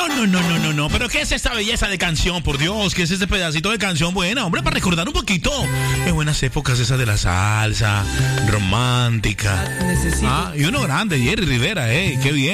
No. ¿Pero qué es esta belleza de canción? Por Dios, ¿qué es este pedacito de canción buena? Hombre, para recordar un poquito. Qué buenas épocas esas de la salsa, romántica. Y uno grande, Jerry Rivera, qué bien.